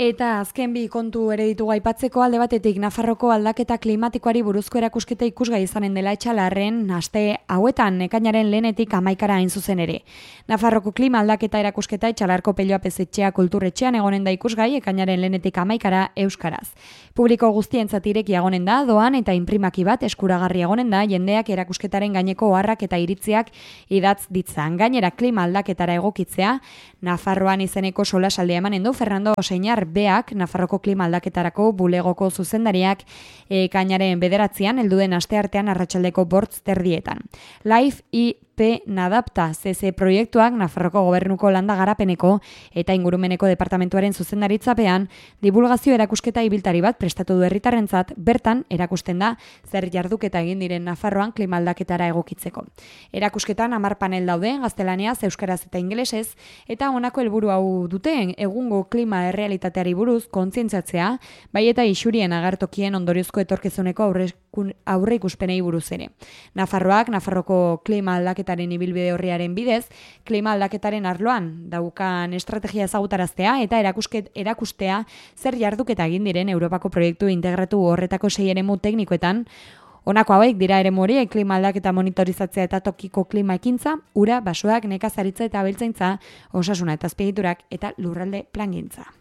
Eta azken bi kontu ere ditugu aipatzeko. Alde batetik Nafarroko aldaketa klimatikoari buruzko erakusketa ikusgai izanen dela Etxalarren aste hauetan ekainaren 1-11 hain zuzen ere. Nafarroko klima aldaketa erakusketa Etxalarko Pelloa Pezetxea kulturretxean egonen da ikusgai ekainaren 1-11 euskaraz. Publiko guztientzat irekia egonen da, doan eta inprimaki bat eskuragarri egonen da jendeak erakusketaren gaineko oharrak eta iritziak idatz ditzan. Gainera klima aldaketara egokitzea Nafarroan izeneko solasaldea emanen du Fernando Oseinar beak, Nafarroko klima aldaketarako bulegoko zuzendariak ekainaren 9 heldu den asteartean arratsaldeko 8:00 Life IP Nadapta CC proiektuak Nafarroko Gobernuko Landa Garapeneko eta Ingurumeneko Departamentuaren zuzendaritzapean divulgazio erakusketa ibiltari bat prestatu du herritarrentzat, bertan erakusten da zer jarduketa egin diren Nafarroan klima aldaketara egokitzeko. Erakusketan 10 panel daude, gaztelaniaz, euskaraz eta ingelesez, eta honako helburu hau duten egungo klima errealitateari buruz kontzientziatzea, bai eta isurien agertokien ondoriozko etorkizuneko aurreikuspenei buruz ere. Nafarroak, Nafarroko klima aldaketaren ibilbide horriaren bidez, klima aldaketaren arloan daukan estrategia ezagutaraztea eta erakustea zer jarduketa egin diren Europako proiektu integratu horretako 6 eremu teknikoetan. Honako hauek dira eremu horiek: klima aldaketa monitorizatzea eta tokiko klima ekintza, ura, basoak, nekazaritza eta abeltzaintza, osasuna eta azpiegiturak eta lurralde plangintza.